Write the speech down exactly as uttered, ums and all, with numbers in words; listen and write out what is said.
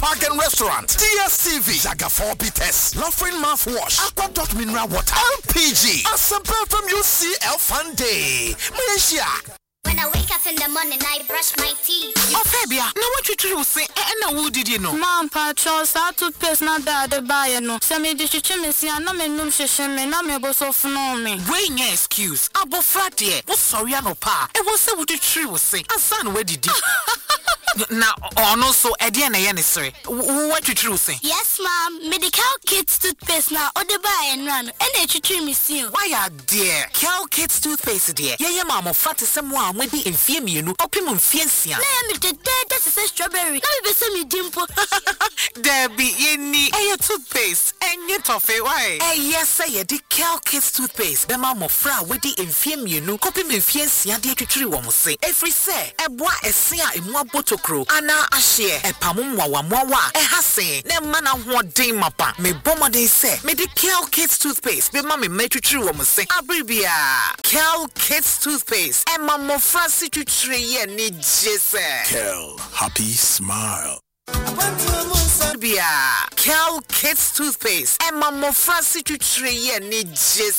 Park and Restaurant, D S T V, Jaga four Bites, Laughing Mouthwash, Aqua Dot Mineral Water, L P G, a sample from U C L Fun Day, Malaysia. When I wake up in the morning, I brush my teeth. Oh, Fabia, now what you will say, and who did you know? Mom, Patros, I took place not that the buyer no. Some edition, and no man, no shame, and I'm able to know me. Bring your excuse. Abo Fratia, what sorry, I know, pa. It was so what the tree was saying. A son, where did you? Now, oh no, so Ediana Yanisri. What you true say? Yes, ma'am. Medical kids toothpaste now, or the buy and run, and they treat me soon. Why are dear? Cal Kids toothpaste, dear. Yeah, yeah, mamma, fat is someone with the infame you, opimum fiancia. Let me the dead, that's a strawberry. Now you send me dimple. There be any a toothpaste, and yet toffee, why? Eh, yes, say a dick Cal Kids toothpaste. The mamma fra with the infame you, opimum fiancia, dear to tree one say. Every say, a boy a seer in one bottle. Ana ashie e pamum wawa mwa e hase ne mana hoden mapa me bomode se me de Kel Kids toothpaste be ma me metwitri wo mo se abribia Kel Kids toothpaste e ma mo fransi twitri ye ni jese Kel, happy smile. Bia Kel Kids toothpaste e ma mo fransi twitri ye ni jese